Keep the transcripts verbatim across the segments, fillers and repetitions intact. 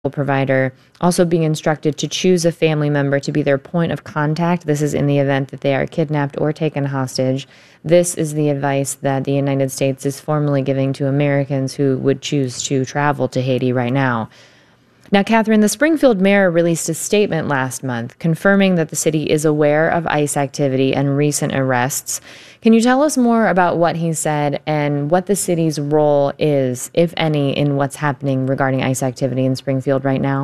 provider also being instructed to choose a family member to be their point of contact. This is in the event that they are kidnapped or taken hostage. This is the advice that the United States is formally giving to Americans who would choose to travel to Haiti right now. Now, Catherine, the Springfield mayor released a statement last month confirming that the city is aware of ICE activity and recent arrests. Can you tell us more about what he said and what the city's role is, if any, in what's happening regarding ICE activity in Springfield right now?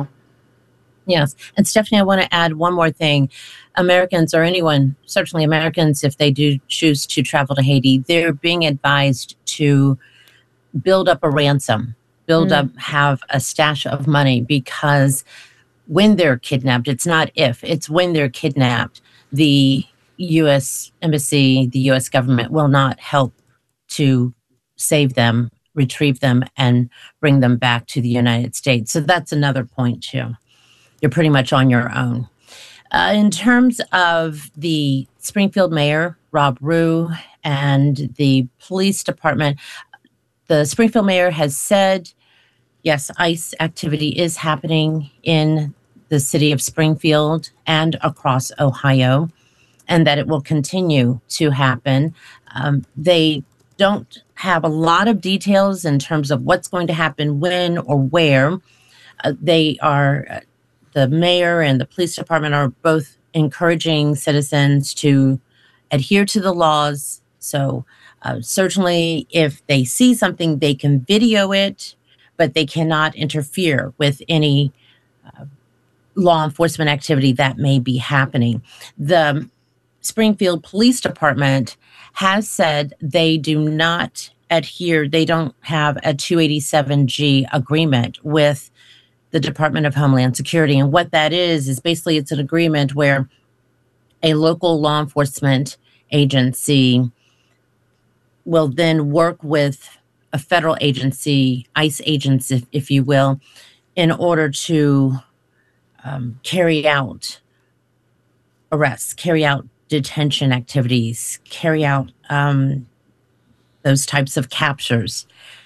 Yes. And Stephanie, I want to add one more thing. Americans, or anyone, certainly Americans, if they do choose to travel to Haiti, they're being advised to build up a ransom, build mm. up, have a stash of money, because when they're kidnapped, it's not if, it's when they're kidnapped, the U S Embassy, the U S government will not help to save them, retrieve them, and bring them back to the United States. So that's another point, too. You're pretty much on your own. Uh, in terms of the Springfield mayor, Rob Rue, and the police department, the Springfield mayor has said, yes, ICE activity is happening in the city of Springfield and across Ohio, and that it will continue to happen. Um, they don't have a lot of details in terms of what's going to happen, when, or where. Uh, they are, uh, the mayor and the police department are both encouraging citizens to adhere to the laws. So uh, certainly if they see something, they can video it, but they cannot interfere with any uh, law enforcement activity that may be happening. The Springfield Police Department has said they do not adhere, they don't have a two eighty-seven G agreement with the Department of Homeland Security. And what that is, is basically it's an agreement where a local law enforcement agency will then work with a federal agency, ICE agents, if, if you will, in order to um, carry out arrests, carry out detention activities, carry out um, those types of captures.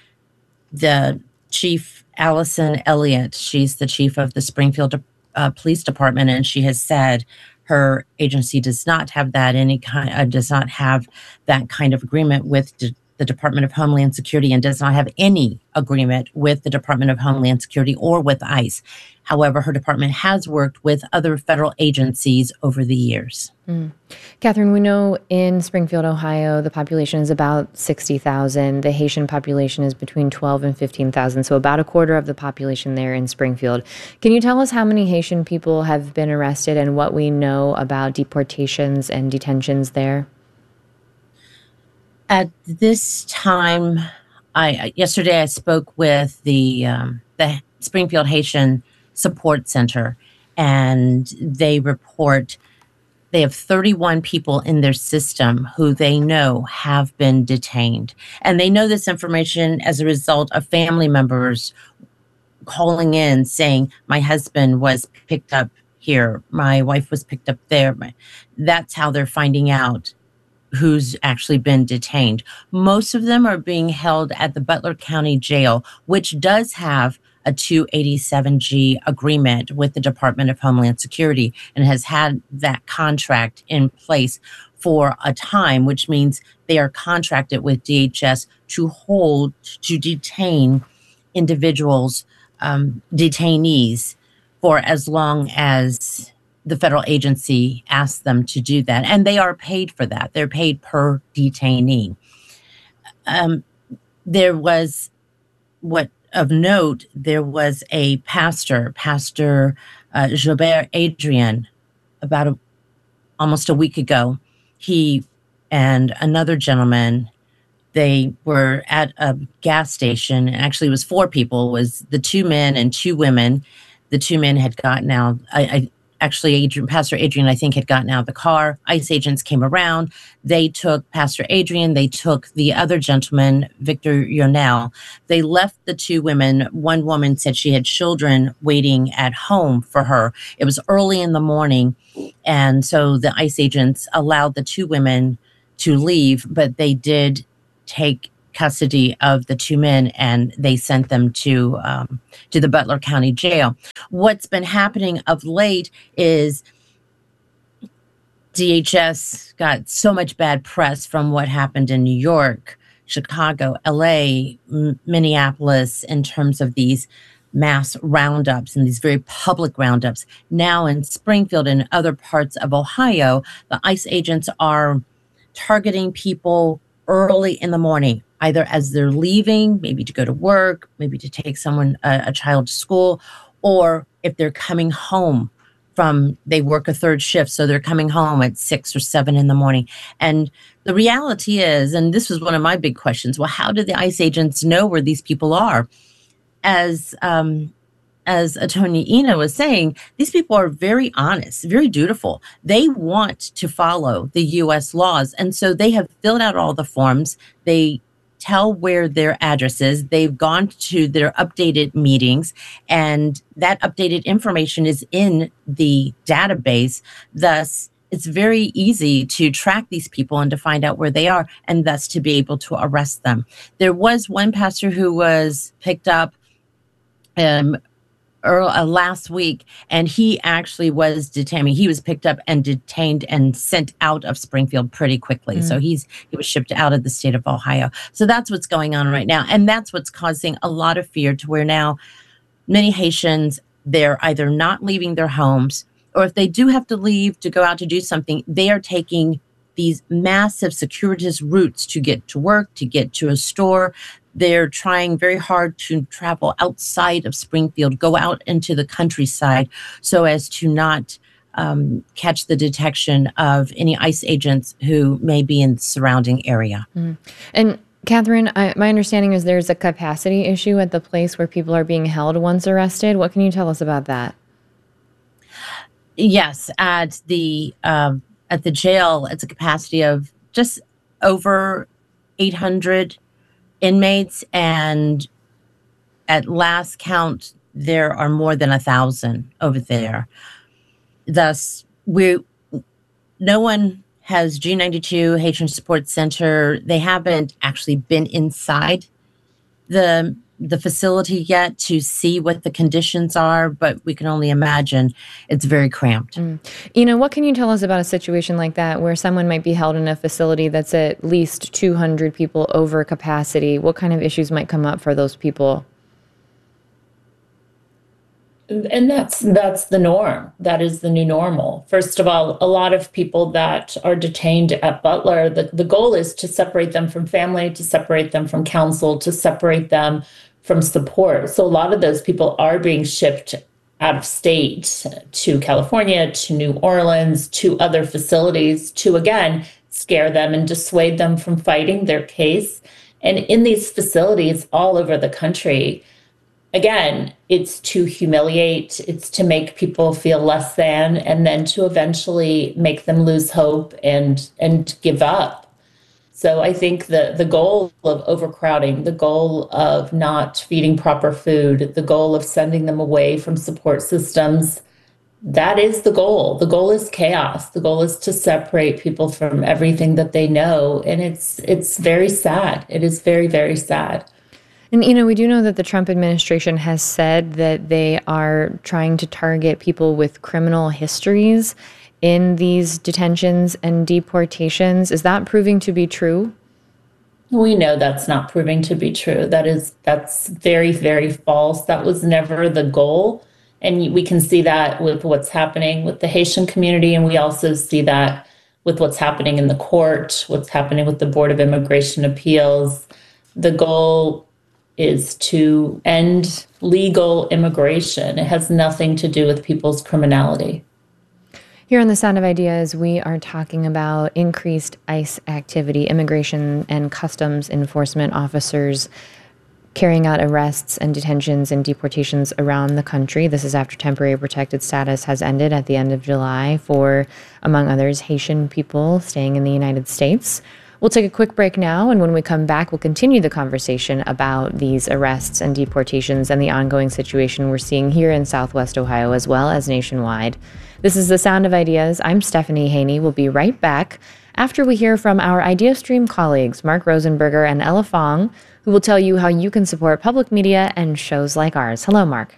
The chief, Allison Elliott, she's the chief of the Springfield uh, Police Department, and she has said her agency does not have that any kind, uh, does not have that kind of agreement with de- the Department of Homeland Security, and does not have any agreement with the Department of Homeland Security or with ICE. However, her department has worked with other federal agencies over the years. Mm. Catherine, we know in Springfield, Ohio, the population is about sixty thousand. The Haitian population is between twelve and fifteen thousand, so about a quarter of the population there in Springfield. Can you tell us how many Haitian people have been arrested and what we know about deportations and detentions there? At this time, I yesterday I spoke with the um, the Springfield Haitian Support Center, and they report they have thirty-one people in their system who they know have been detained. And they know this information as a result of family members calling in saying, my husband was picked up here, my wife was picked up there. That's how they're finding out who's actually been detained. Most of them are being held at the Butler County Jail, which does have a two eighty-seven G agreement with the Department of Homeland Security and has had that contract in place for a time, which means they are contracted with D H S to hold, to detain individuals, um, detainees, for as long as the federal agency asks them to do that. And they are paid for that. They're paid per detainee. Um, there was, what of note, there was a pastor, Pastor uh, Gilbert Adrian, about a, almost a week ago. He and another gentleman, they were at a gas station, and actually it was four people, it was the two men and two women. The two men had gotten out, I, I Actually, Adrian, Pastor Adrian, I think, had gotten out of the car. ICE agents came around. They took Pastor Adrian. They took the other gentleman, Victor Yonel. They left the two women. One woman said she had children waiting at home for her. It was early in the morning, and so the ICE agents allowed the two women to leave, but they did take custody of the two men, and they sent them to um, to the Butler County Jail. What's been happening of late is D H S got so much bad press from what happened in New York, Chicago, L A, M- Minneapolis, in terms of these mass roundups and these very public roundups. Now in Springfield and other parts of Ohio, the ICE agents are targeting people early in the morning, either as they're leaving, maybe to go to work, maybe to take someone, a, a child to school, or if they're coming home from, they work a third shift, so they're coming home at six or seven in the morning. And the reality is, and this was one of my big questions, well, how do the ICE agents know where these people are? As um, as Attorney Ina was saying, these people are very honest, very dutiful. They want to follow the U S laws. And so they have filled out all the forms. They tell where their address is. They've gone to their updated meetings, and that updated information is in the database. Thus, it's very easy to track these people and to find out where they are, and thus to be able to arrest them. There was one pastor who was picked up um, early, uh, last week, and he actually was detained. He was picked up and detained and sent out of Springfield pretty quickly. Mm. So he's he was shipped out of the state of Ohio. So that's what's going on right now, and that's what's causing a lot of fear, to where now many Haitians, they're either not leaving their homes, or if they do have to leave to go out to do something, they are taking these massive circuitous routes to get to work, to get to a store. They're trying very hard to travel outside of Springfield, go out into the countryside, so as to not um, catch the detection of any ICE agents who may be in the surrounding area. Mm. And Catherine, I, my understanding is there's a capacity issue at the place where people are being held once arrested. What can you tell us about that? Yes, at the um, at the jail, it's a capacity of just over eight hundred inmates, and at last count, there are more than a thousand over there. Thus, we no one has G ninety-two Haitian Support Center. They haven't actually been inside the the facility yet to see what the conditions are, but we can only imagine it's very cramped. Mm. You know, what can you tell us about a situation like that, where someone might be held in a facility that's at least two hundred people over capacity? What kind of issues might come up for those people? And that's that's the norm. That is the new normal. First of all, a lot of people that are detained at Butler, the, the goal is to separate them from family, to separate them from counsel, to separate them from support. So a lot of those people are being shipped out of state to California, to New Orleans, to other facilities to, again, scare them and dissuade them from fighting their case. And in these facilities all over the country, again, it's to humiliate, it's to make people feel less than, and then to eventually make them lose hope and and give up. So I think the, the goal of overcrowding, the goal of not feeding proper food, the goal of sending them away from support systems, that is the goal. The goal is chaos. The goal is to separate people from everything that they know. And it's it's very sad. It is very, very sad. And, you know, we do know that the Trump administration has said that they are trying to target people with criminal histories in these detentions and deportations. Is that proving to be true? We know that's not proving to be true. That is, that's very, very false. That was never the goal. And we can see that with what's happening with the Haitian community. And we also see that with what's happening in the court, what's happening with the Board of Immigration Appeals. The goal is to end legal immigration. It has nothing to do with people's criminality. Here on The Sound of Ideas, we are talking about increased ICE activity, immigration and customs enforcement officers carrying out arrests and detentions and deportations around the country. This is after temporary protected status has ended at the end of July for, among others, Haitian people staying in the United States. We'll take a quick break now, and when we come back, we'll continue the conversation about these arrests and deportations and the ongoing situation we're seeing here in Southwest Ohio as well as nationwide. This is The Sound of Ideas. I'm Stephanie Haney. We'll be right back after we hear from our IdeaStream colleagues, Mark Rosenberger and Ella Fong, who will tell you how you can support public media and shows like ours. Hello, Mark.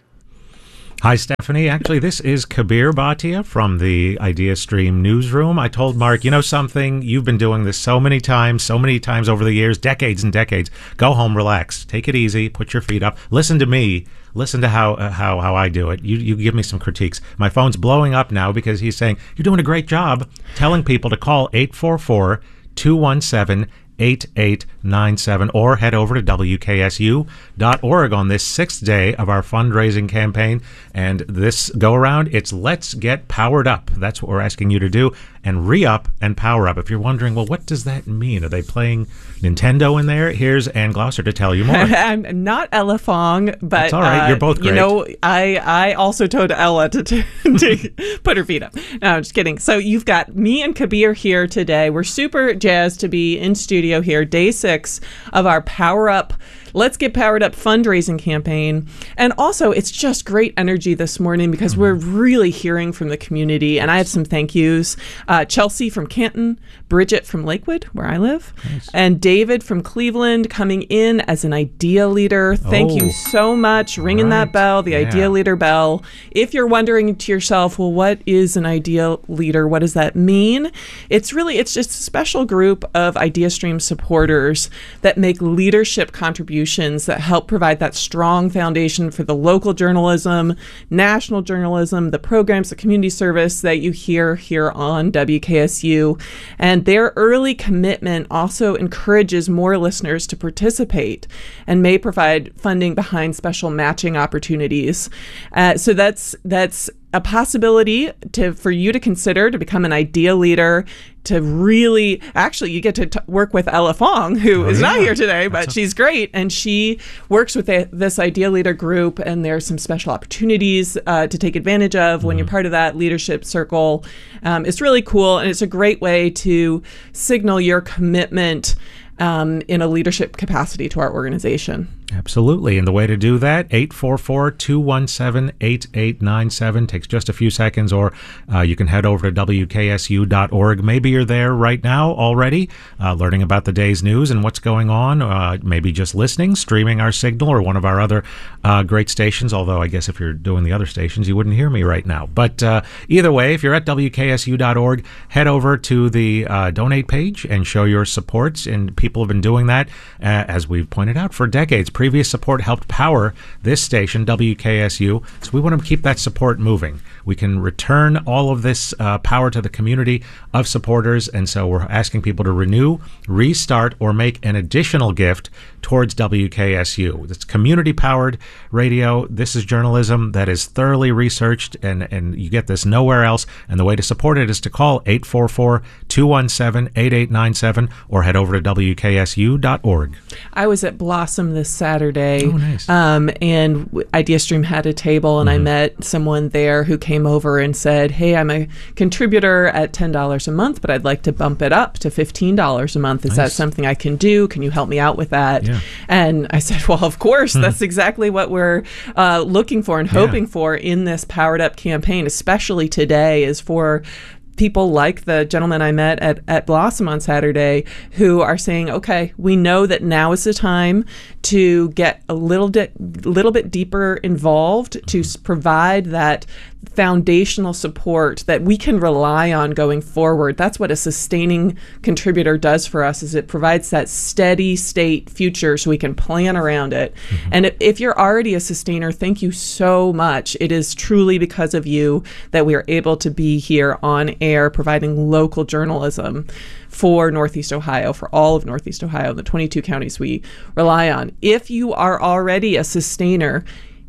Hi, Stephanie. Actually, this is Kabir Bhatia from the IdeaStream newsroom. I told Mark, you know something? You've been doing this so many times, so many times over the years, decades and decades. Go home, relax, take it easy, put your feet up, listen to me, listen to how uh, how how I do it. You you give me some critiques. My phone's blowing up now because he's saying, you're doing a great job telling people to call eight four four, two one seven, eight eight nine seven or head over to W K S U dot org on this sixth day of our fundraising campaign. And this go around, it's Let's Get Powered Up. That's what we're asking you to do. And re-up and power up. If you're wondering, well, what does that mean? Are they playing Nintendo in there? Here's Ann Glosser to tell you more. I'm not Ella Fong, but that's all right. Uh, You're both great. You know, I I also told Ella to, to, to put her feet up. No, I'm just kidding. So you've got me and Kabir here today. We're super jazzed to be in studio here, day six of our Power Up, Let's Get Powered Up fundraising campaign. And also, it's just great energy this morning because mm-hmm. we're really hearing from the community. And I have some thank yous. Uh, Chelsea from Canton, Bridget from Lakewood, where I live, nice. And David from Cleveland coming in as an Idea Leader. Thank oh. you so much. Ringing right. that bell, the yeah. Idea Leader bell. If you're wondering to yourself, well, what is an Idea Leader? What does that mean? It's really, it's just a special group of IdeaStream supporters that make leadership contributions that help provide that strong foundation for the local journalism, national journalism, the programs, the community service that you hear here on W K S U. And their early commitment also encourages more listeners to participate and may provide funding behind special matching opportunities. Uh, so that's that's a possibility to for you to consider to become an Idea Leader, to really, actually, you get to t- work with Ella Fong, who oh, is yeah. not here today, but That's she's a- great. And she works with a, this Idea Leader group, and there's some special opportunities uh, to take advantage of mm-hmm. when you're part of that leadership circle. Um, it's really cool, and it's a great way to signal your commitment um, in a leadership capacity to our organization. Absolutely. And the way to do that, eight four four, two one seven, eight eight nine seven, takes just a few seconds, or uh, you can head over to W K S U dot org. Maybe you're there right now already, uh, learning about the day's news and what's going on, uh, maybe just listening, streaming our signal or one of our other uh, great stations, although I guess if you're doing the other stations, you wouldn't hear me right now. But uh, either way, if you're at W K S U dot org, head over to the uh, donate page and show your supports, and people have been doing that, uh, as we've pointed out, for decades. Previous support helped power this station, W K S U, so we want to keep that support moving. We can return all of this uh, power to the community of supporters, and so we're asking people to renew, restart, or make an additional gift towards W K S U. It's community-powered radio. This is journalism that is thoroughly researched, and, and you get this nowhere else, and the way to support it is to call eight four four, two one seven, eight eight nine seven or head over to W K S U dot org. I was at Blossom this Saturday, oh, nice. um, and IdeaStream had a table, and mm-hmm. I met someone there who came over and said, hey, I'm a contributor at ten dollars a month, but I'd like to bump it up to fifteen dollars a month. Is nice. That something I can do? Can you help me out with that? Yeah. And I said, well, of course, hmm. that's exactly what we're uh, looking for and hoping yeah. for in this Powered Up campaign, especially today, is for people like the gentleman I met at, at Blossom on Saturday who are saying, okay, we know that now is the time to get a little bit, little bit deeper involved, to provide that foundational support that we can rely on going forward. That's what a sustaining contributor does for us, is it provides that steady state future so we can plan around it. Mm-hmm. And if, if you're already a sustainer, thank you so much. It is truly because of you that we are able to be here on air providing local journalism for Northeast Ohio, for all of Northeast Ohio, the twenty-two counties we rely on. If you are already a sustainer,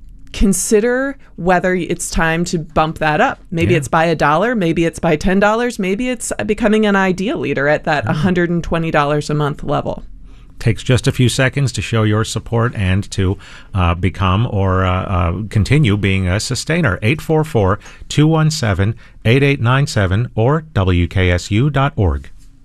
consider whether it's time to bump that up. Maybe yeah. it's by a dollar, maybe it's by ten dollars, maybe it's becoming an Idea Leader at that mm-hmm. one hundred twenty dollars a month level. Takes just a few seconds to show your support and to uh, become or uh, uh, continue being a sustainer. eight four four, two one seven, eight eight nine seven or W K S U dot org.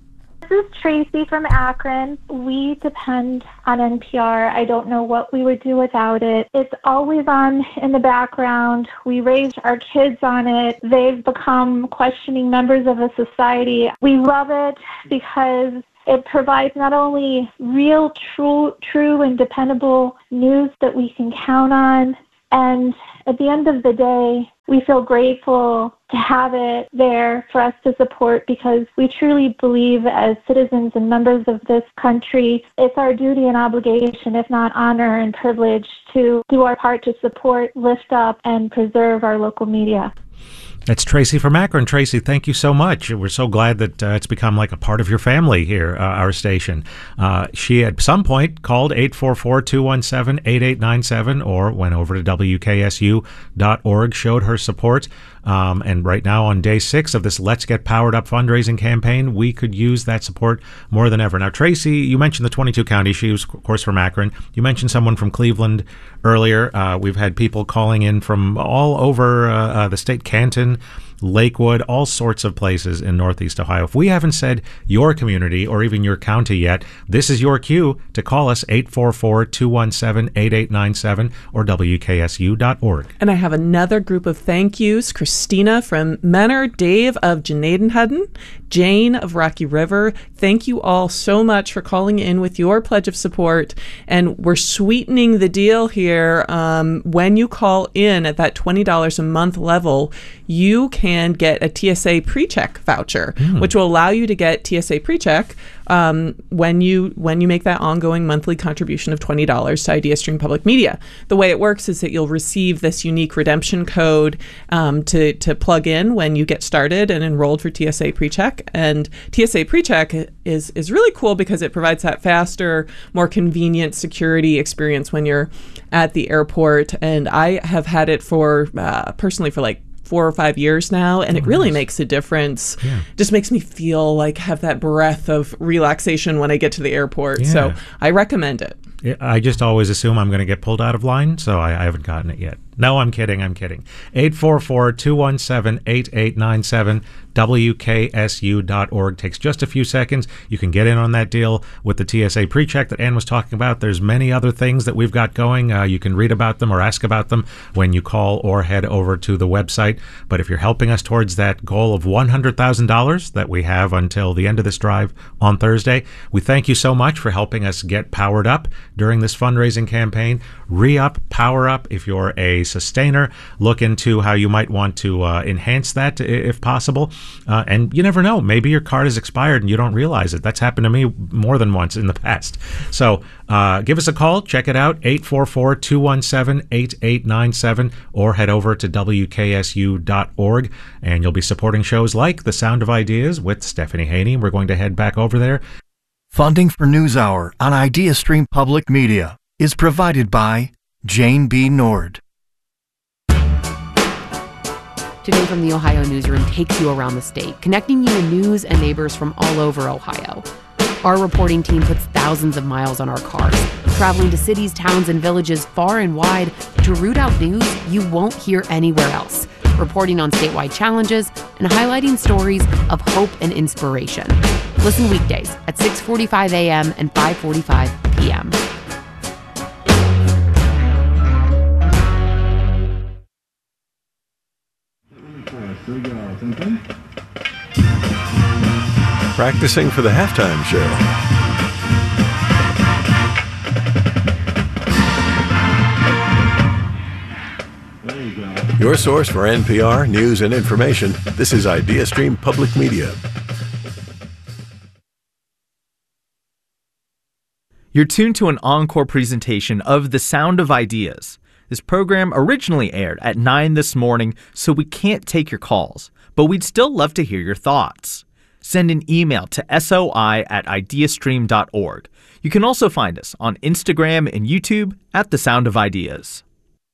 is Tracy from Akron. We depend on N P R. I don't know what we would do without it. It's always on in the background. We raised our kids on it. They've become questioning members of a society. We love it because it provides not only real, true, true and dependable news that we can count on, and at the end of the day, we feel grateful to have it there for us to support because we truly believe as citizens and members of this country, it's our duty and obligation, if not honor and privilege, to do our part to support, lift up, and preserve our local media. That's Tracy from Akron. Tracy, thank you so much. We're so glad that uh, it's become like a part of your family here, uh, our station. Uh, she at some point called eight four four, two one seven, eight eight nine seven or went over to W K S U dot org, showed her support. Um, and right now on day six of this Let's Get Powered Up fundraising campaign, we could use that support more than ever. Now, Tracy, you mentioned the twenty-two counties. She was, of course, from Akron. You mentioned someone from Cleveland earlier. Uh, we've had people calling in from all over uh, uh, the state, Canton, Lakewood, all sorts of places in Northeast Ohio. If we haven't said your community or even your county yet, this is your cue to call us, eight four four, two one seven, eight eight nine seven or W K S U dot org. And I have another group of thank yous. Christina from Menor, Dave of Janadenhudden, Jane of Rocky River. Thank you all so much for calling in with your pledge of support. And we're sweetening the deal here. Um, when you call in at that twenty dollars a month level, you can get a T S A PreCheck voucher, mm. which will allow you to get T S A PreCheck um, when you when you make that ongoing monthly contribution of twenty dollars to IdeaStream Public Media. The way it works is that you'll receive this unique redemption code um, to, to plug in when you get started and enrolled for T S A PreCheck. And T S A PreCheck is, is really cool because it provides that faster, more convenient security experience when you're at the airport. And I have had it for uh, personally for like four or five years now, and oh, it really nice. makes a difference. Yeah. Just makes me feel like have that breath of relaxation when I get to the airport. Yeah. So I recommend it. I just always assume I'm going to get pulled out of line, so I, I haven't gotten it yet. No, I'm kidding. I'm kidding. eight four four, two one seven, eight eight nine seven, W K S U dot org. Takes just a few seconds. You can get in on that deal with the T S A PreCheck that Ann was talking about. There's many other things that we've got going. Uh, you can read about them or ask about them when you call or head over to the website. But if you're helping us towards that goal of one hundred thousand dollars that we have until the end of this drive on Thursday, we thank you so much for helping us get powered up during this fundraising campaign. Re-up, power up. If you're a sustainer, look into how you might want to uh, enhance that if possible. Uh, and you never know, maybe your card is expired and you don't realize it. That's happened to me more than once in the past. So uh, give us a call, check it out, eight four four, two one seven, eight eight nine seven, or head over to W K S U dot org, and you'll be supporting shows like The Sound of Ideas with Stephanie Haney. We're going to head back over there. Funding for NewsHour on IdeaStream Public Media is provided by Jane B. Nord. Today from the Ohio Newsroom takes you around the state, connecting you to news and neighbors from all over Ohio. Our reporting team puts thousands of miles on our cars, traveling to cities, towns, and villages far and wide to root out news you won't hear anywhere else, reporting on statewide challenges and highlighting stories of hope and inspiration. Listen weekdays at six forty-five a.m. and five forty-five p.m. Practicing for the halftime show. Your source for N P R news and information. This is IdeaStream Public Media. You're tuned to an encore presentation of The Sound of Ideas. This program originally aired at nine this morning, so we can't take your calls, but we'd still love to hear your thoughts. Send an email to soi at ideastream dot org. You can also find us on Instagram and YouTube at The Sound of Ideas.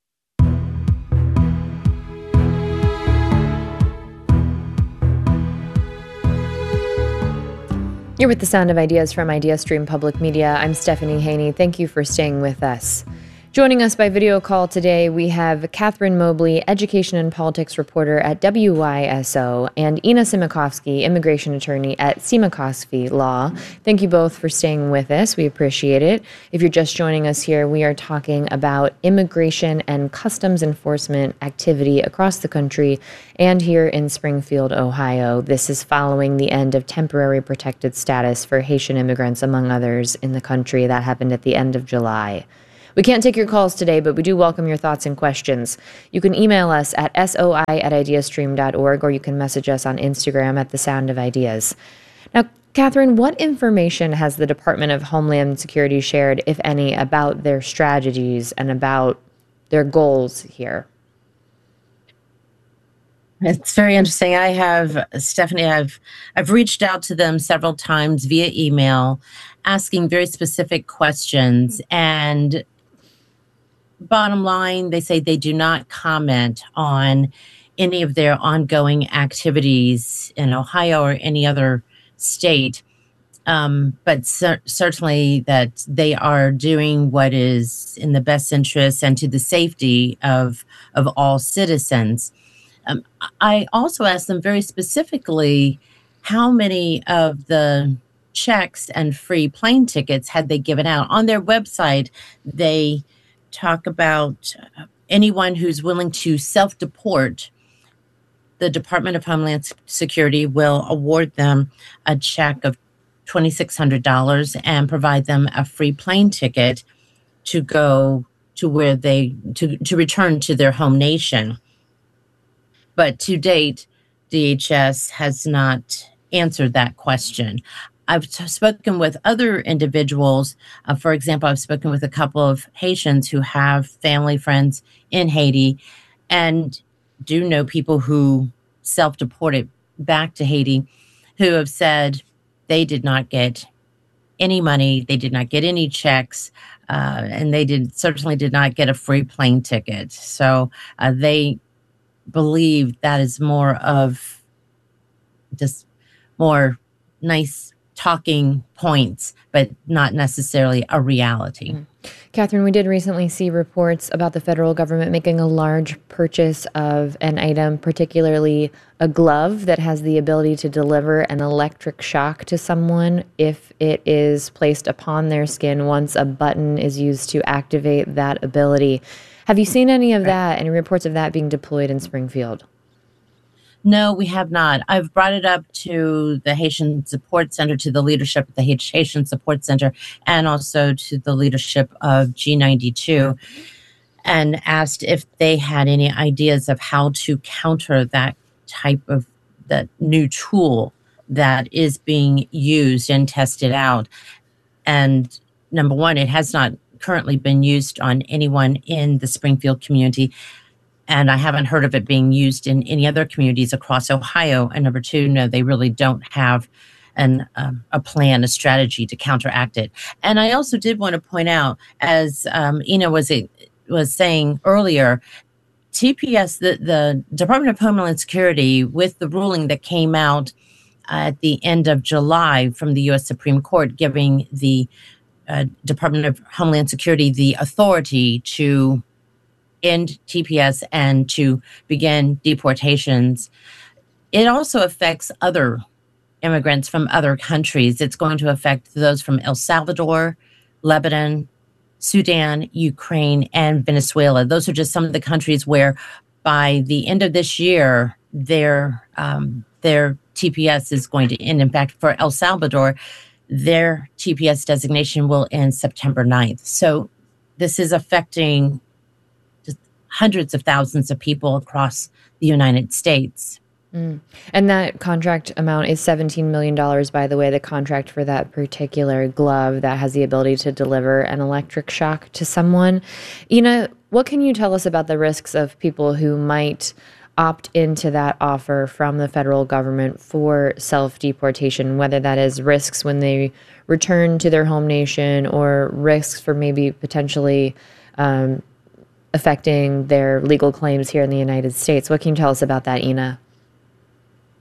You're with The Sound of Ideas from IdeaStream Public Media. I'm Stephanie Haney. Thank you for staying with us. Joining us by video call today, we have Catherine Mobley, education and politics reporter at W Y S O, and Ina Simakovsky, immigration attorney at Simakovsky Law. Thank you both for staying with us. We appreciate it. If you're just joining us here, we are talking about immigration and customs enforcement activity across the country and here in Springfield, Ohio. This is following the end of temporary protected status for Haitian immigrants, among others, in the country. That happened at the end of July. We can't take your calls today, but we do welcome your thoughts and questions. You can email us at soi at ideastream dot org, or you can message us on Instagram at The Sound of Ideas. Now, Catherine, what information has the Department of Homeland Security shared, if any, about their strategies and about their goals here? It's very interesting. I have, Stephanie, I've I've reached out to them several times via email, asking very specific questions, and bottom line, they say they do not comment on any of their ongoing activities in Ohio or any other state, um, but cer- certainly that they are doing what is in the best interest and to the safety of, of all citizens. Um, I also asked them very specifically how many of the checks and free plane tickets had they given out. On their website, they talk about anyone who's willing to self-deport. The Department of Homeland Security will award them a check of two thousand six hundred dollars and provide them a free plane ticket to go to where they, to, to return to their home nation. But to date, D H S has not answered that question. I've t- spoken with other individuals. Uh, for example, I've spoken with a couple of Haitians who have family, friends in Haiti, and do know people who self-deported back to Haiti who have said they did not get any money, they did not get any checks, uh, and they did certainly did not get a free plane ticket. So uh, they believe that is more of just more nice talking points, but not necessarily a reality. Mm-hmm. Catherine, we did recently see reports about the federal government making a large purchase of an item, particularly a glove that has the ability to deliver an electric shock to someone if it is placed upon their skin once a button is used to activate that ability. Have you seen any of that, any reports of that being deployed in Springfield? No, we have not. I've brought it up to the Haitian Support Center, to the leadership of the Haitian Support Center, and also to the leadership of G ninety-two, and asked if they had any ideas of how to counter that type of that new tool that is being used and tested out. And number one, it has not currently been used on anyone in the Springfield community. And I haven't heard of it being used in any other communities across Ohio. And number two, no, they really don't have an um, a plan, a strategy to counteract it. And I also did want to point out, as um, Ina was a, was saying earlier, T P S, the, the Department of Homeland Security, with the ruling that came out at the end of July from the U S Supreme Court, giving the uh, Department of Homeland Security the authority to end T P S and to begin deportations, it also affects other immigrants from other countries. It's going to affect those from El Salvador, Lebanon, Sudan, Ukraine, and Venezuela. Those are just some of the countries where by the end of this year, their um, their T P S is going to end. In fact, for El Salvador, their T P S designation will end September ninth. So this is affecting hundreds of thousands of people across the United States. Mm. And that contract amount is seventeen million dollars, by the way, the contract for that particular glove that has the ability to deliver an electric shock to someone. Ina, what can you tell us about the risks of people who might opt into that offer from the federal government for self-deportation, whether that is risks when they return to their home nation or risks for maybe potentially um, affecting their legal claims here in the United States? What can you tell us about that, Ina?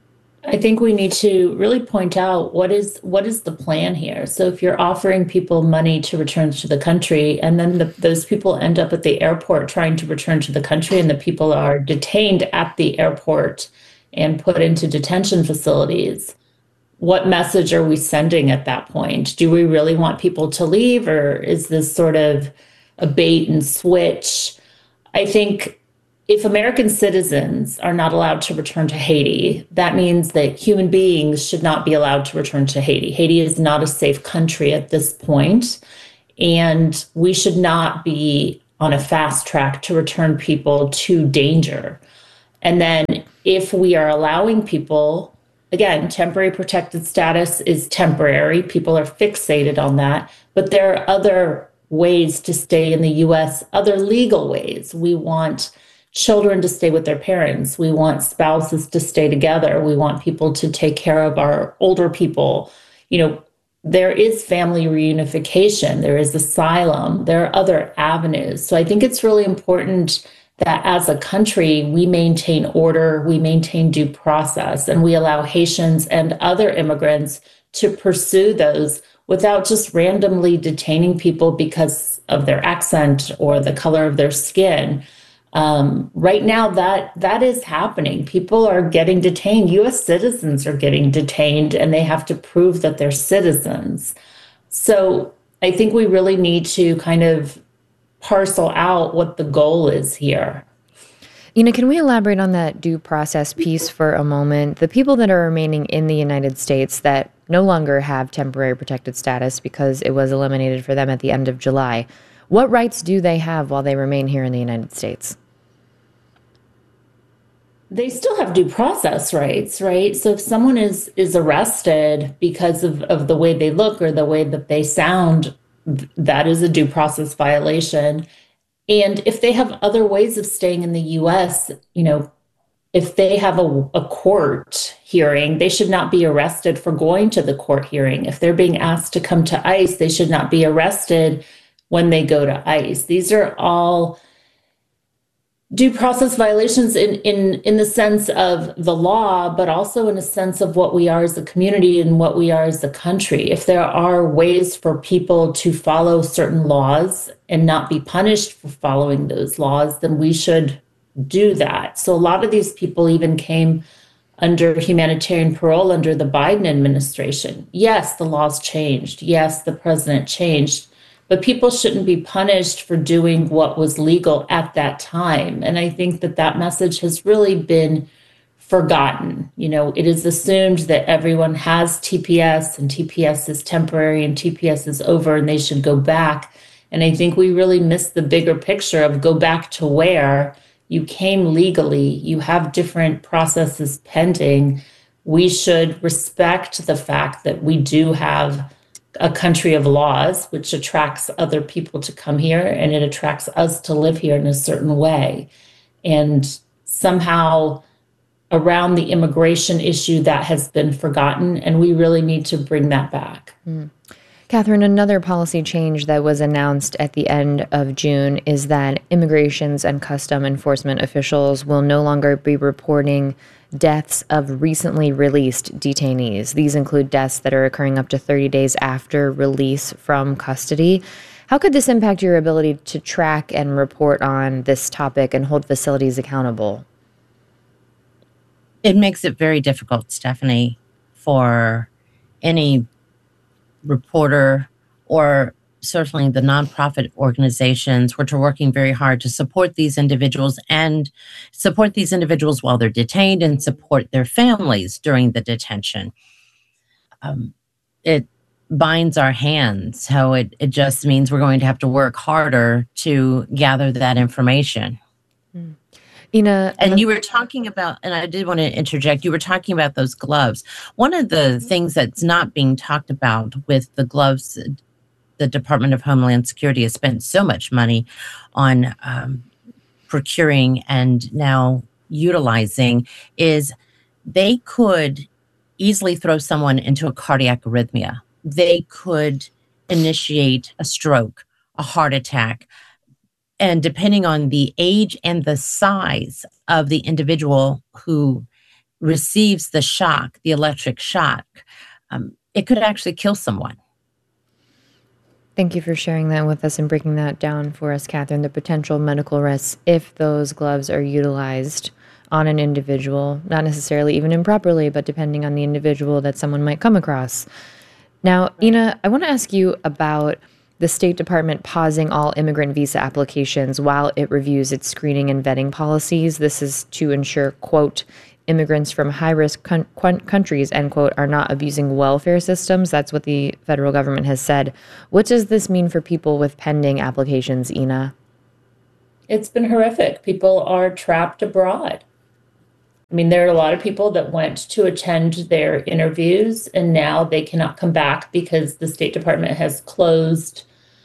I think we need to really point out what is what is the plan here. So if you're offering people money to return to the country, and then the, those people end up at the airport trying to return to the country, and the people are detained at the airport and put into detention facilities, what message are we sending at that point? Do we really want people to leave, or is this sort of a bait and switch? I think if American citizens are not allowed to return to Haiti, that means that human beings should not be allowed to return to Haiti. Haiti is not a safe country at this point, and we should not be on a fast track to return people to danger. And then if we are allowing people, again, temporary protected status is temporary. People are fixated on that, but there are other ways to stay in the U S, other legal ways. We want children to stay with their parents. We want spouses to stay together. We want people to take care of our older people. You know, there is family reunification. There is asylum. There are other avenues. So I think it's really important that as a country, we maintain order, we maintain due process, and we allow Haitians and other immigrants to pursue those without just randomly detaining people because of their accent or the color of their skin. Um, right now, that that is happening. People are getting detained. U S citizens are getting detained, and they have to prove that they're citizens. So I think we really need to kind of parcel out what the goal is here. You know, can we elaborate on that due process piece for a moment? The people that are remaining in the United States that no longer have temporary protected status because it was eliminated for them at the end of July, what rights do they have while they remain here in the United States? They still have due process rights, right? So if someone is is arrested because of, of the way they look or the way that they sound, that is a due process violation. And if they have other ways of staying in the U S, you know, if they have a, a court hearing, they should not be arrested for going to the court hearing. If they're being asked to come to ICE, they should not be arrested when they go to ICE. These are all due process violations in, in, in the sense of the law, but also in a sense of what we are as a community and what we are as a country. If there are ways for people to follow certain laws and not be punished for following those laws, then we should do that. So a lot of these people even came under humanitarian parole under the Biden administration. Yes, the laws changed. Yes, the president changed. But people shouldn't be punished for doing what was legal at that time. And I think that that message has really been forgotten. You know, it is assumed that everyone has T P S and T P S is temporary and T P S is over and they should go back. And I think we really miss the bigger picture of go back to where you came legally, you have different processes pending. We should respect the fact that we do have a country of laws, which attracts other people to come here, and it attracts us to live here in a certain way. And somehow around the immigration issue, that has been forgotten, and we really need to bring that back. Mm. Catherine, another policy change that was announced at the end of June is that immigrations and custom enforcement officials will no longer be reporting deaths of recently released detainees. These include deaths that are occurring up to thirty days after release from custody. How could this impact your ability to track and report on this topic and hold facilities accountable? It makes it very difficult, Stephanie, for any reporter or certainly the nonprofit organizations, which are working very hard to support these individuals and support these individuals while they're detained and support their families during the detention. Um, it binds our hands. So it, it just means we're going to have to work harder to gather that information. Mm. Ina, and you were talking about, and I did want to interject, you were talking about those gloves. One of the things that's not being talked about with the gloves, the Department of Homeland Security has spent so much money on um, procuring and now utilizing, is they could easily throw someone into a cardiac arrhythmia. They could initiate a stroke, a heart attack. And depending on the age and the size of the individual who receives the shock, the electric shock, um, it could actually kill someone. Thank you for sharing that with us and breaking that down for us, Catherine, the potential medical risks if those gloves are utilized on an individual, not necessarily even improperly, but depending on the individual that someone might come across. Now, Ina, I want to ask you about the State Department pausing all immigrant visa applications while it reviews its screening and vetting policies. This is to ensure, quote, immigrants from high-risk con- countries, end quote, are not abusing welfare systems. That's what the federal government has said. What does this mean for people with pending applications, Ina? It's been horrific. People are trapped abroad. I mean, there are a lot of people that went to attend their interviews and now they cannot come back because the State Department has closed,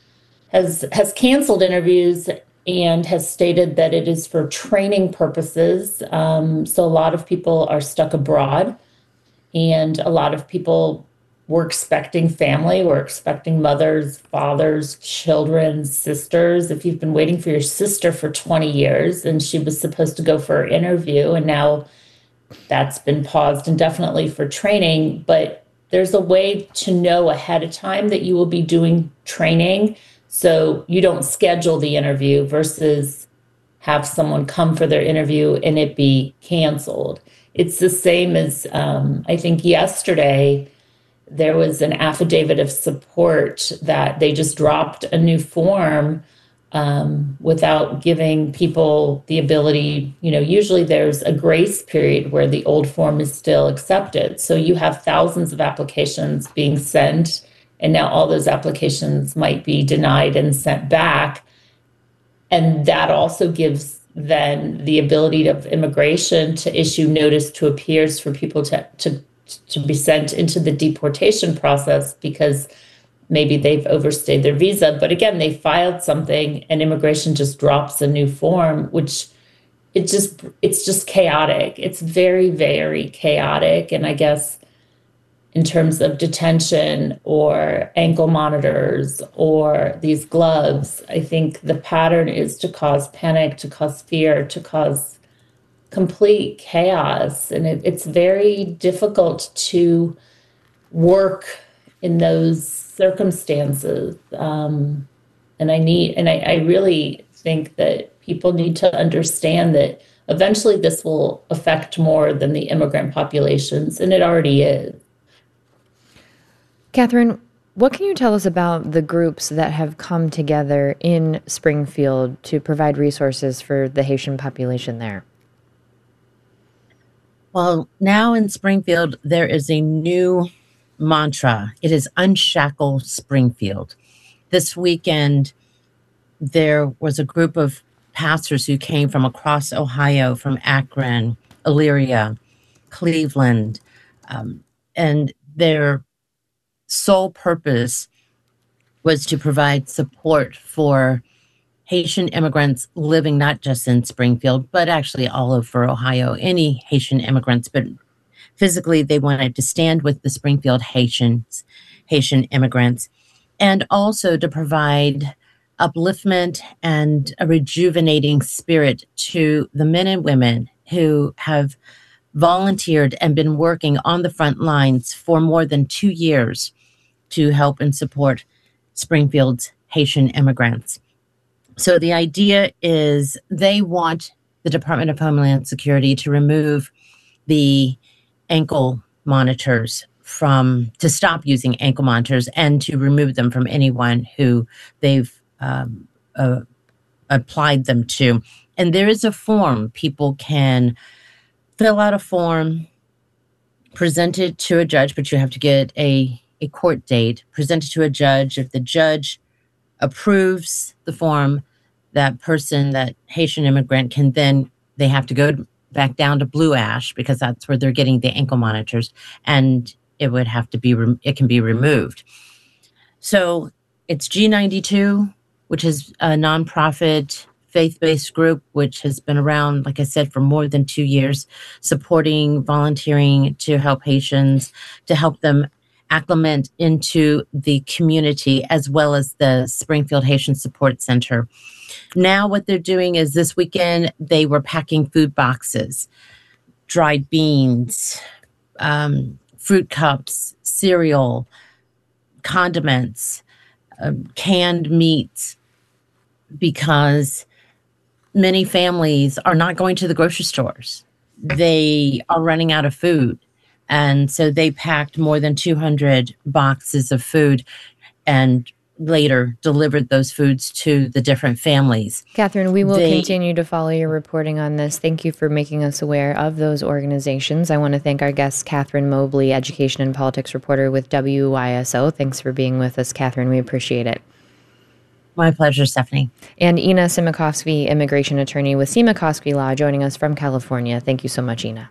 has has canceled interviews and has stated that it is for training purposes. Um, so a lot of people are stuck abroad, and a lot of people were expecting family, were expecting mothers, fathers, children, sisters. If you've been waiting for your sister for twenty years and she was supposed to go for her interview and now that's been paused indefinitely for training, but there's a way to know ahead of time that you will be doing training so you don't schedule the interview versus have someone come for their interview and it be canceled. It's the same as, um, I think yesterday, there was an affidavit of support that they just dropped a new form um, without giving people the ability, you know, usually there's a grace period where the old form is still accepted. So you have thousands of applications being sent, and now all those applications might be denied and sent back. And that also gives then the ability of immigration to issue notice to appears for people to, to to be sent into the deportation process because maybe they've overstayed their visa. But again, they filed something and immigration just drops a new form, which it just it's just chaotic. It's very, very chaotic. And I guess in terms of detention or ankle monitors or these gloves, I think the pattern is to cause panic, to cause fear, to cause complete chaos. And it, it's very difficult to work in those circumstances. Um, and I need, and I, I really think that people need to understand that eventually this will affect more than the immigrant populations, and it already is. Catherine, what can you tell us about the groups that have come together in Springfield to provide resources for the Haitian population there? Well, now in Springfield, there is a new mantra. It is Unshackle Springfield. This weekend, there was a group of pastors who came from across Ohio, from Akron, Elyria, Cleveland, um, and their sole purpose was to provide support for Haitian immigrants living not just in Springfield, but actually all over Ohio, any Haitian immigrants. But physically, they wanted to stand with the Springfield Haitians, Haitian immigrants, and also to provide upliftment and a rejuvenating spirit to the men and women who have volunteered and been working on the front lines for more than two years to help and support Springfield's Haitian immigrants. So the idea is they want the Department of Homeland Security to remove the ankle monitors from, to stop using ankle monitors and to remove them from anyone who they've um, uh, applied them to. And there is a form. People can fill out a form, present it to a judge, but you have to get a, a court date, present it to a judge. If the judge approves the form, that person, that Haitian immigrant, can then, they have to go back down to Blue Ash because that's where they're getting the ankle monitors, and it would have to be, it can be removed. So it's G ninety-two, which is a nonprofit faith-based group, which has been around, like I said, for more than two years, supporting, volunteering to help Haitians, to help them acclimate into the community, as well as the Springfield Haitian Support Center. Now what they're doing is this weekend, they were packing food boxes, dried beans, um, fruit cups, cereal, condiments, uh, canned meats, because many families are not going to the grocery stores. They are running out of food. And so they packed more than two hundred boxes of food and later delivered those foods to the different families. Catherine, we will They- continue to follow your reporting on this. Thank you for making us aware of those organizations. I want to thank our guest, Catherine Mobley, education and politics reporter with W Y S O. Thanks for being with us, Catherine. We appreciate it. My pleasure, Stephanie. And Ina Simakovsky, immigration attorney with Simakovsky Law, joining us from California. Thank you so much, Ina.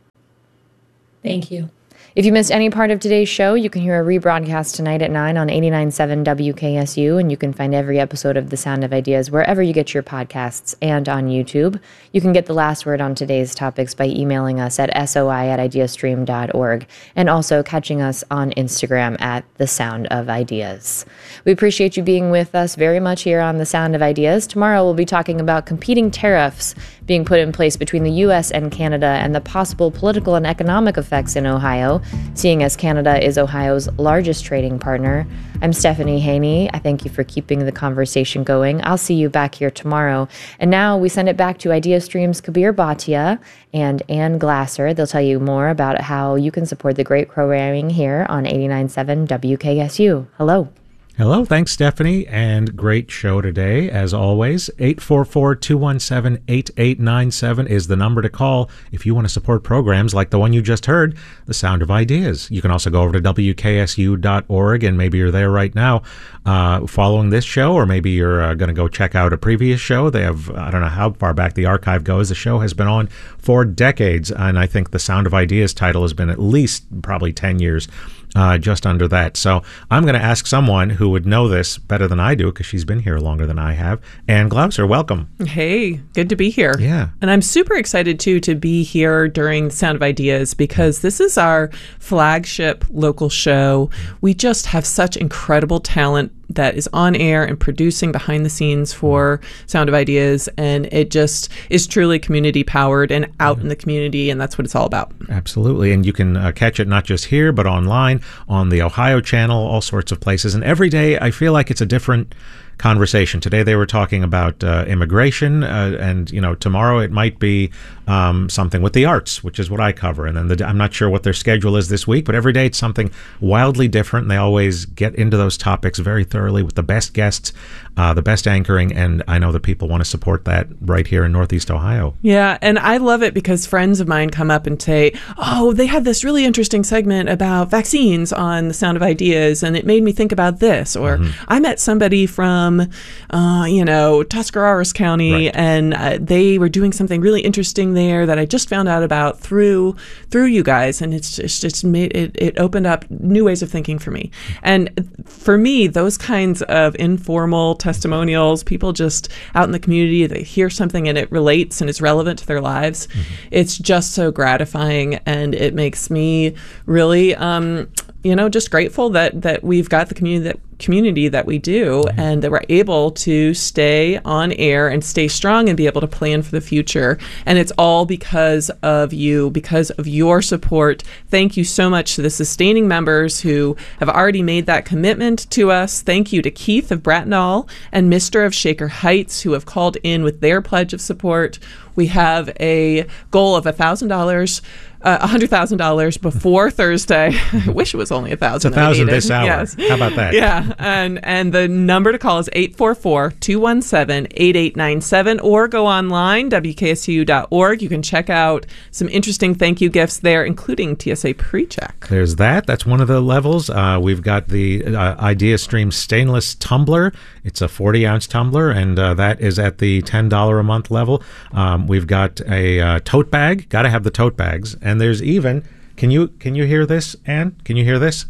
Thank you. If you missed any part of today's show, you can hear a rebroadcast tonight at nine on eighty-nine point seven W K S U, and you can find every episode of The Sound of Ideas wherever you get your podcasts and on YouTube. You can get the last word on today's topics by emailing us at soi at ideastream dot org and also catching us on Instagram at The Sound of Ideas. We appreciate you being with us very much here on The Sound of Ideas. Tomorrow we'll be talking about competing tariffs being put in place between the U S and Canada and the possible political and economic effects in Ohio, seeing as Canada is Ohio's largest trading partner. I'm Stephanie Haney. I thank you for keeping the conversation going. I'll see you back here tomorrow. And now we send it back to IdeaStream's Kabir Bhatia and Ann Glasser. They'll tell you more about how you can support the great programming here on eighty-nine point seven W K S U. Hello. Hello, thanks, Stephanie, and great show today, as always. eight four four, two one seven, eight eight nine seven is the number to call if you want to support programs like the one you just heard, The Sound of Ideas. You can also go over to W K S U dot org, and maybe you're there right now uh, following this show, or maybe you're uh, going to go check out a previous show. They have, I don't know how far back the archive goes. The show has been on for decades, and I think The Sound of Ideas title has been at least probably ten years. Uh, just under that. So I'm going to ask someone who would know this better than I do, because she's been here longer than I have. Ann Glasser, welcome. Hey, good to be here. Yeah. And I'm super excited, too, to be here during Sound of Ideas, because this is our flagship local show. We just have such incredible talent that is on air and producing behind the scenes for Sound of Ideas, and it just is truly community powered and out mm-hmm. in the community, and that's what it's all about. Absolutely. And you can uh, catch it not just here, but online, on the Ohio channel, all sorts of places. And every day I feel like it's a different conversation. Today they were talking about uh, immigration, uh, and you know, tomorrow it might be um, something with the arts, which is what I cover. And then the, I'm not sure what their schedule is this week, but every day it's something wildly different. And they always get into those topics very thoroughly with the best guests, uh, the best anchoring, and I know that people want to support that right here in Northeast Ohio. Yeah, and I love it because friends of mine come up and say, "Oh, they had this really interesting segment about vaccines on The Sound of Ideas, and it made me think about this." Or mm-hmm. I met somebody from, uh, you know, Tuscarawas County, right. and uh, they were doing something really interesting there that I just found out about through through you guys, and it's just it's made it it opened up new ways of thinking for me. And for me, those kinds of informal testimonials, people just out in the community, they hear something and it relates and is relevant to their lives. Mm-hmm. It's just so gratifying, and it makes me really, um, you know, just grateful that that we've got the community that community that we do, mm-hmm. and that we're able to stay on air and stay strong and be able to plan for the future. And it's all because of you, because of your support. Thank you so much to the sustaining members who have already made that commitment to us. Thank you to Keith of Bracknell and Mister of Shaker Heights, who have called in with their pledge of support. We have a goal of one thousand dollars. Uh, one hundred thousand dollars before Thursday. I wish it was only one thousand dollars. It's one thousand dollars this hour. Yes. How about that? Yeah, and and the number to call is eight four four, two one seven, eight eight nine seven, or go online, W K S U dot org. You can check out some interesting thank you gifts there, including T S A PreCheck. There's that. That's one of the levels. Uh, we've got the uh, IdeaStream stainless tumbler. It's a forty-ounce tumbler, and uh, that is at the ten dollars a month level. Um, we've got a uh, tote bag. Got to have the tote bags. And there's even, can you can you hear this, Ann? Can you hear this?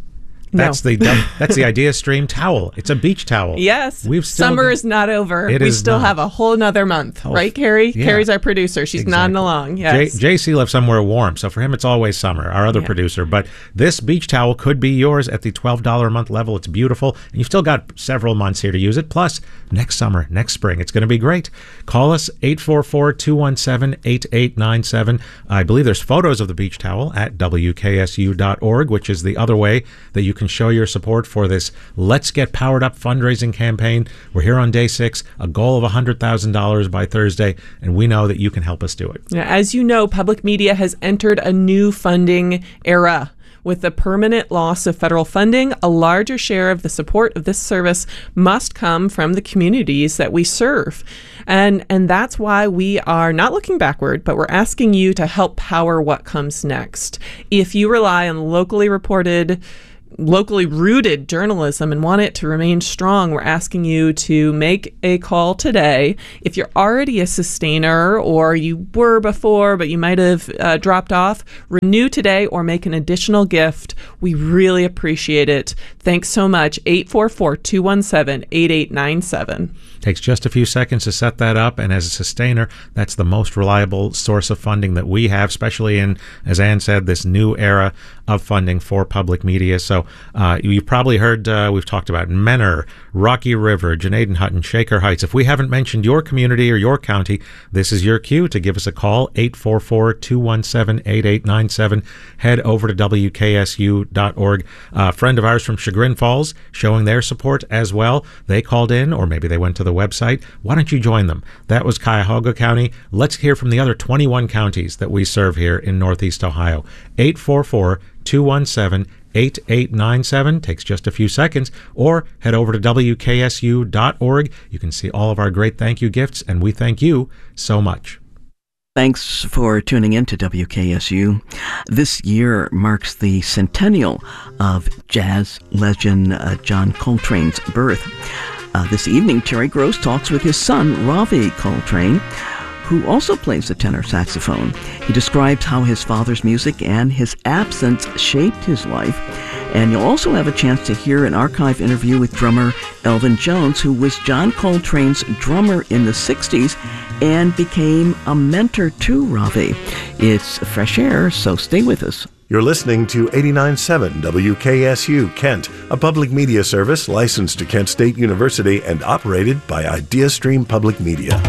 That's No. the that's the Idea Stream towel. It's a beach towel. Yes. We've still Summer got- is not over. It we is still not. have a whole nother month. Oh, right, Carrie? yeah. Carrie's our producer. She's nodding along. Yes. J- JC lives somewhere warm, so for him it's always summer, our other Yeah. producer. But this beach towel could be yours at the twelve dollars a month level. It's beautiful, and you've still got several months here to use it. Plus, next summer, next spring, it's going to be great. Call us, eight four four, two one seven, eight eight nine seven. I believe there's photos of the beach towel at W K S U dot org, which is the other way that you can show your support for this Let's Get Powered Up fundraising campaign. We're here on day six, a goal of one hundred thousand dollars by Thursday, and we know that you can help us do it. Now, as you know, public media has entered a new funding era. With the permanent loss of federal funding, a larger share of the support of this service must come from the communities that we serve. And and that's why we are not looking backward, but we're asking you to help power what comes next. If you rely on locally reported locally rooted journalism and want it to remain strong, we're asking you to make a call today. If you're already a sustainer or you were before, but you might have uh, dropped off, renew today or make an additional gift. We really appreciate it. Thanks so much. eight four four, two one seven, eight eight nine seven. Takes just a few seconds to set that up, and as a sustainer, that's the most reliable source of funding that we have, especially in, as Ann said, this new era of funding for public media. So uh, you've probably heard, uh, we've talked about Menor, Rocky River, Janadenhutton, Shaker Heights. If we haven't mentioned your community or your county, this is your cue to give us a call, eight four four, two one seven, eight eight nine seven. Head over to W K S U dot org. A friend of ours from Chagrin Falls showing their support as well. They called in, or maybe they went to the website. Why don't you join them? That was Cuyahoga County. Let's hear from the other twenty-one counties that we serve here in Northeast Ohio. eight four four, two one seven, eight eight nine seven. Takes just a few seconds. Or head over to W K S U dot org. You can see all of our great thank you gifts, and we thank you so much. Thanks for tuning in to W K S U. This year marks the centennial of jazz legend uh, John Coltrane's birth. Uh, this evening, Terry Gross talks with his son, Ravi Coltrane, who also plays the tenor saxophone. He describes how his father's music and his absence shaped his life. And you'll also have a chance to hear an archive interview with drummer Elvin Jones, who was John Coltrane's drummer in the sixties and became a mentor to Ravi. It's fresh air, so stay with us. You're listening to eighty-nine point seven W K S U Kent, a public media service licensed to Kent State University and operated by IdeaStream Public Media.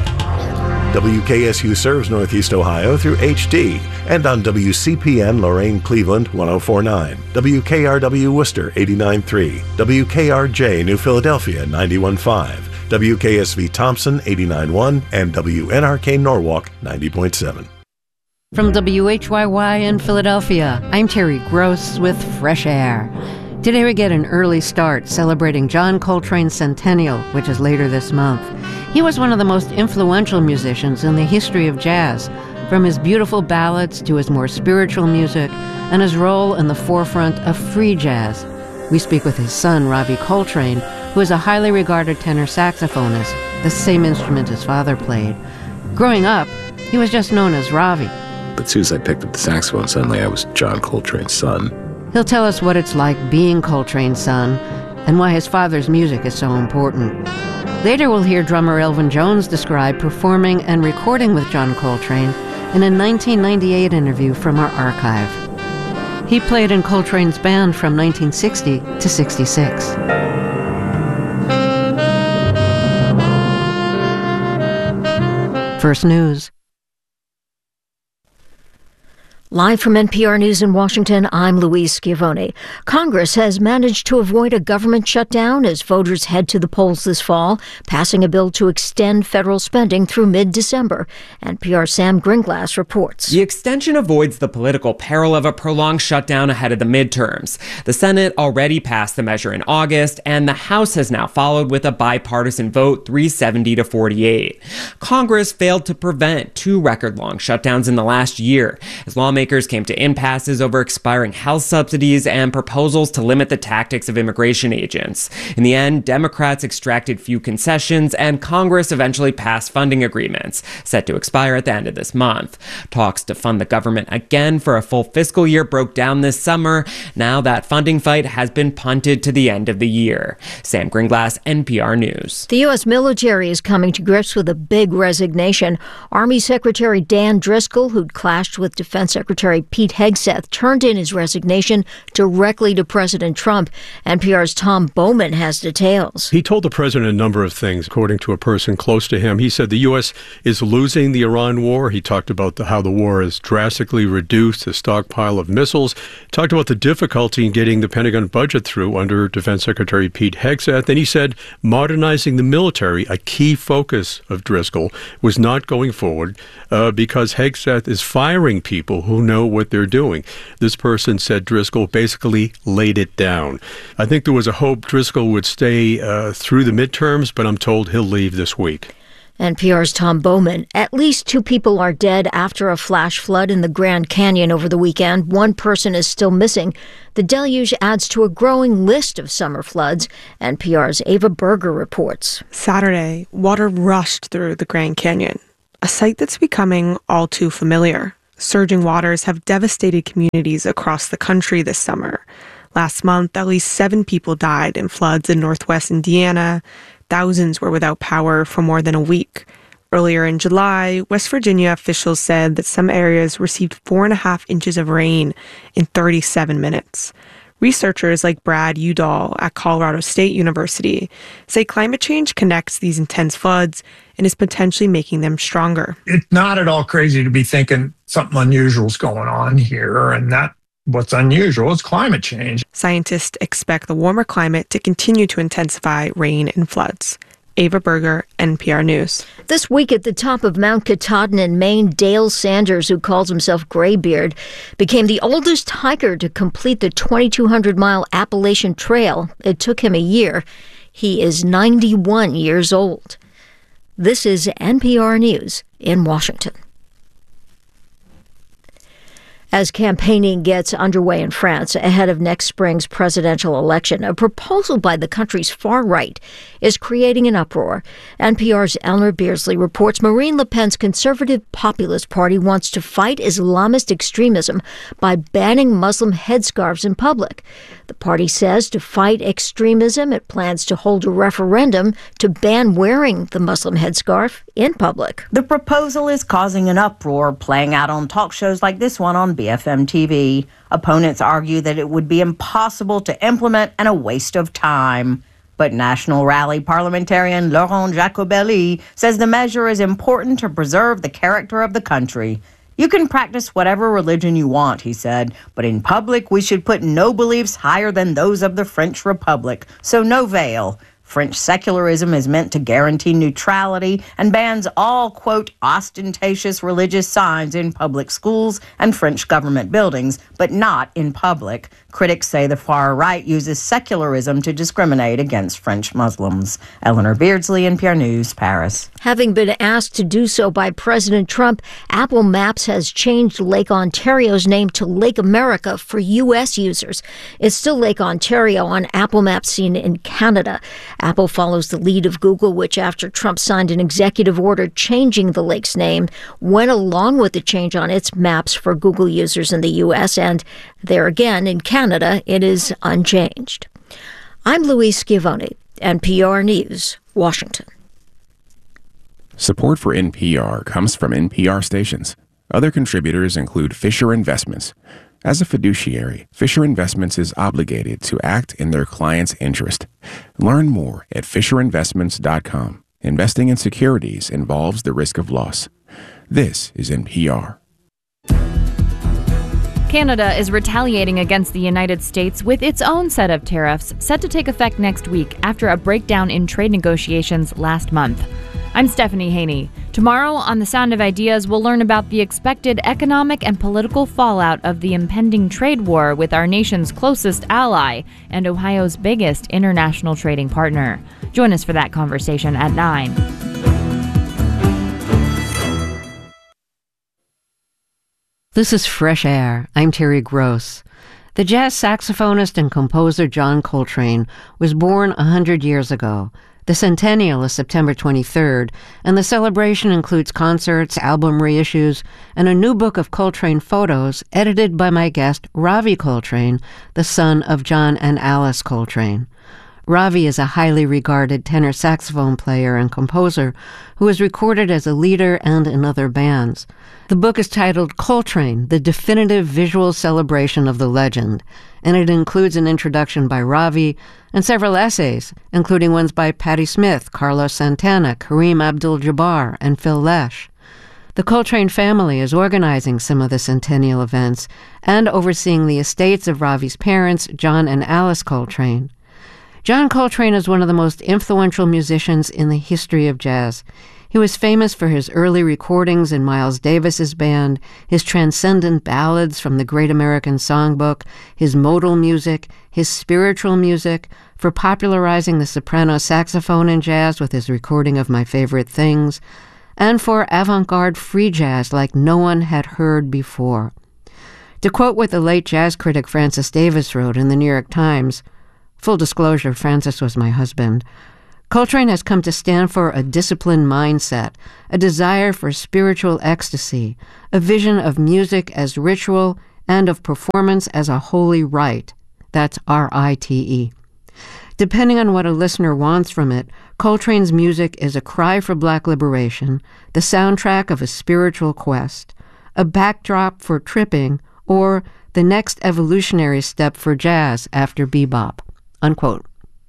W K S U serves Northeast Ohio through H D and on W C P N Lorain Cleveland one oh four point nine, W K R W Worcester eighty-nine point three, W K R J New Philadelphia ninety-one point five, W K S V Thompson eighty-nine point one, and W N R K Norwalk ninety point seven. From W H Y Y in Philadelphia, I'm Terry Gross with Fresh Air. Today we get an early start celebrating John Coltrane's centennial, which is later this month. He was one of the most influential musicians in the history of jazz, from his beautiful ballads to his more spiritual music and his role in the forefront of free jazz. We speak with his son, Ravi Coltrane, who is a highly regarded tenor saxophonist, the same instrument his father played. Growing up, he was just known as Ravi. But as soon as I picked up the saxophone, suddenly I was John Coltrane's son. He'll tell us what it's like being Coltrane's son and why his father's music is so important. Later we'll hear drummer Elvin Jones describe performing and recording with John Coltrane in a nineteen ninety-eight interview from our archive. He played in Coltrane's band from nineteen sixty to sixty-six. First News. Live from N P R News in Washington, I'm Louise Schiavone. Congress has managed to avoid a government shutdown as voters head to the polls this fall, passing a bill to extend federal spending through mid-December. N P R's Sam Gringlass reports. The extension avoids the political peril of a prolonged shutdown ahead of the midterms. The Senate already passed the measure in August, and the House has now followed with a bipartisan vote, three seventy to forty-eight. Congress failed to prevent two record-long shutdowns in the last year, as lawmakers lawmakers came to impasses over expiring health subsidies and proposals to limit the tactics of immigration agents. In the end, Democrats extracted few concessions, and Congress eventually passed funding agreements, set to expire at the end of this month. Talks to fund the government again for a full fiscal year broke down this summer. Now that funding fight has been punted to the end of the year. Sam Gringlass, N P R News. The U S military is coming to grips with a big resignation. Army Secretary Dan Driscoll, who'd clashed with Defense Secretary Pete Hegseth, turned in his resignation directly to President Trump. N P R's Tom Bowman has details. He told the president a number of things, according to a person close to him. He said the U S is losing the Iran war. He talked about the, how the war has drastically reduced the stockpile of missiles. Talked about the difficulty in getting the Pentagon budget through under Defense Secretary Pete Hegseth. And he said modernizing the military, a key focus of Driscoll, was not going forward uh, because Hegseth is firing people who know what they're doing. This person said Driscoll basically laid it down. I think there was a hope Driscoll would stay uh, through the midterms, but I'm told he'll leave this week. N P R's Tom Bowman. At least two people are dead after a flash flood in the Grand Canyon over the weekend. One person is still missing. The deluge adds to a growing list of summer floods. N P R's Ava Berger reports. Saturday, water rushed through the Grand Canyon, a sight that's becoming all too familiar. Surging waters have devastated communities across the country this summer. Last month, at least seven people died in floods in northwest Indiana. Thousands were without power for more than a week. Earlier in July, West Virginia officials said that some areas received four and a half inches of rain in thirty-seven minutes. Researchers like Brad Udall at Colorado State University say climate change connects these intense floods and is potentially making them stronger. It's not at all crazy to be thinking something unusual is going on here, and that what's unusual is climate change. Scientists expect the warmer climate to continue to intensify rain and floods. Ava Berger, N P R News. This week at the top of Mount Katahdin in Maine, Dale Sanders, who calls himself Graybeard, became the oldest hiker to complete the twenty-two hundred mile Appalachian Trail. It took him a year. He is ninety-one years old. This is N P R News in Washington. As campaigning gets underway in France ahead of next spring's presidential election, a proposal by the country's far right is creating an uproar. N P R's Eleanor Beardsley reports Marine Le Pen's Conservative Populist Party wants to fight Islamist extremism by banning Muslim headscarves in public. The party says to fight extremism, it plans to hold a referendum to ban wearing the Muslim headscarf in public. The proposal is causing an uproar, playing out on talk shows like this one on B F M T V. Opponents argue that it would be impossible to implement and a waste of time. But National Rally parliamentarian Laurent Jacobelli says the measure is important to preserve the character of the country. You can practice whatever religion you want, he said, but in public we should put no beliefs higher than those of the French Republic, so no veil. French secularism is meant to guarantee neutrality and bans all, quote, ostentatious religious signs in public schools and French government buildings, but not in public. Critics say the far right uses secularism to discriminate against French Muslims. Eleanor Beardsley, N P R News, Paris. Having been asked to do so by President Trump, Apple Maps has changed Lake Ontario's name to Lake America for U S users. It's still Lake Ontario on Apple Maps seen in Canada. Apple follows the lead of Google, which after Trump signed an executive order changing the lake's name, went along with the change on its maps for Google users in the U S, and there again in Canada, it is unchanged. I'm Louise Schiavone, N P R News, Washington. Support for N P R comes from N P R stations. Other contributors include Fisher Investments. As a fiduciary, Fisher Investments is obligated to act in their client's interest. Learn more at fisher investments dot com. Investing in securities involves the risk of loss. This is N P R. Canada is retaliating against the United States with its own set of tariffs set to take effect next week after a breakdown in trade negotiations last month. I'm Stephanie Haney. Tomorrow on The Sound of Ideas, we'll learn about the expected economic and political fallout of the impending trade war with our nation's closest ally and Ohio's biggest international trading partner. Join us for that conversation at nine. This is Fresh Air. I'm Terry Gross. The jazz saxophonist and composer John Coltrane was born a hundred years ago. The centennial is September twenty-third, and the celebration includes concerts, album reissues, and a new book of Coltrane photos edited by my guest, Ravi Coltrane, the son of John and Alice Coltrane. Ravi is a highly regarded tenor saxophone player and composer who is recorded as a leader and in other bands. The book is titled Coltrane, the Definitive Visual Celebration of the Legend, and it includes an introduction by Ravi and several essays, including ones by Patti Smith, Carlos Santana, Kareem Abdul-Jabbar, and Phil Lesh. The Coltrane family is organizing some of the centennial events and overseeing the estates of Ravi's parents, John and Alice Coltrane. John Coltrane is one of the most influential musicians in the history of jazz. He was famous for his early recordings in Miles Davis's band, his transcendent ballads from the Great American Songbook, his modal music, his spiritual music, for popularizing the soprano saxophone in jazz with his recording of My Favorite Things, and for avant-garde free jazz like no one had heard before. To quote what the late jazz critic Francis Davis wrote in the New York Times, full disclosure, Francis was my husband, Coltrane has come to stand for a disciplined mindset, a desire for spiritual ecstasy, a vision of music as ritual and of performance as a holy rite. That's R I T E. Depending on what a listener wants from it, Coltrane's music is a cry for Black liberation, the soundtrack of a spiritual quest, a backdrop for tripping, or the next evolutionary step for jazz after bebop. Unquote.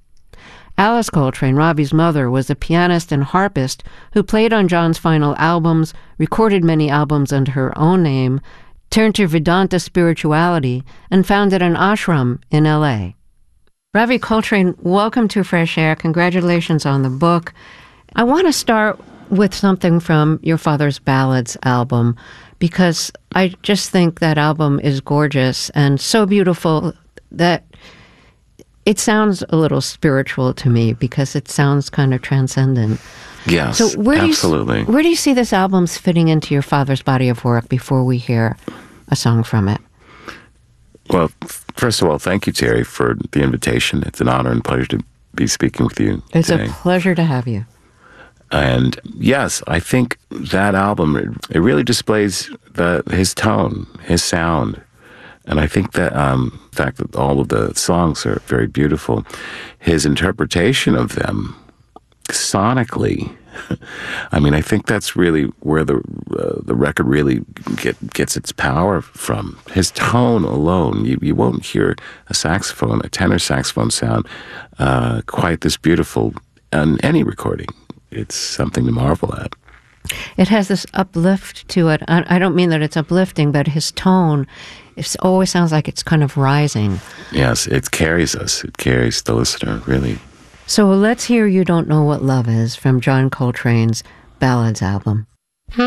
Alice Coltrane, Ravi's mother, was a pianist and harpist who played on John's final albums, recorded many albums under her own name, turned to Vedanta spirituality, and founded an ashram in L A. Ravi Coltrane, welcome to Fresh Air. Congratulations on the book. I want to start with something from your father's Ballads album, because I just think that album is gorgeous and so beautiful that it sounds a little spiritual to me because it sounds kind of transcendent. Yes, so where absolutely. Do you, where do you see this album fitting into your father's body of work before we hear a song from it? Well, first of all, thank you, Terry, for the invitation. It's an honor and pleasure to be speaking with you It's today. a pleasure to have you. And yes, I think that album, it, it really displays the, his tone, his sound. And I think that um, the fact that all of the songs are very beautiful, his interpretation of them sonically, I mean, I think that's really where the uh, the record really get, gets its power from. His tone alone, you, you won't hear a saxophone, a tenor saxophone sound uh, quite this beautiful on any recording. It's something to marvel at. It has this uplift to it. I, I don't mean that it's uplifting, but his tone, it always sounds like it's kind of rising. Yes, it carries us. It carries the listener, really. So let's hear You Don't Know What Love Is from John Coltrane's Ballads album.